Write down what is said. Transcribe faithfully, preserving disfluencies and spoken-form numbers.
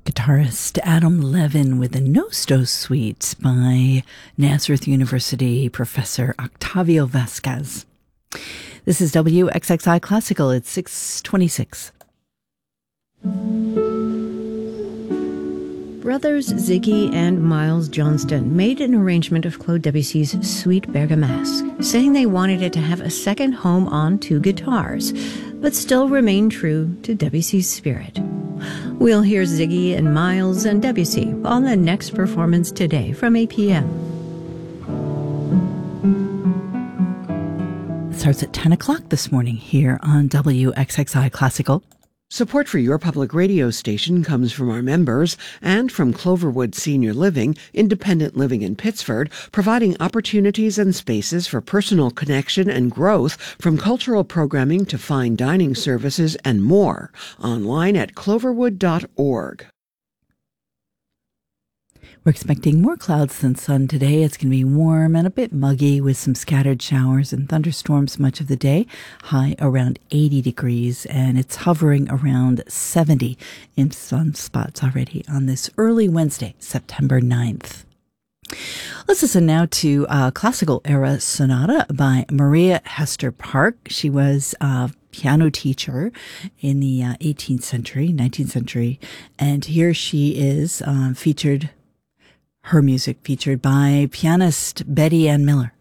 Guitarist Adam Levin with the Nostos Suite by Nazareth University professor Octavio Vasquez. This is W X X I Classical. It's six twenty-six. Brothers Ziggy and Miles Johnston made an arrangement of Claude Debussy's Suite Bergamasque, saying they wanted it to have a second home on two guitars, but still remain true to Debussy's spirit. We'll hear Ziggy and Miles and Debussy on the next performance today from eight p.m. It starts at ten o'clock this morning here on W X X I Classical. Support for your public radio station comes from our members and from Cloverwood Senior Living, independent living in Pittsford, providing opportunities and spaces for personal connection and growth, from cultural programming to fine dining services and more. Online at cloverwood dot org. We're expecting more clouds than sun today. It's going to be warm and a bit muggy with some scattered showers and thunderstorms much of the day. High around eighty degrees, and it's hovering around seventy in some spots already on this early Wednesday, September ninth. Let's listen now to a classical era sonata by Maria Hester Park. She was a piano teacher in the uh, eighteenth century, nineteenth century, and here she is uh, featured. Her music featured by pianist Betty Ann Miller.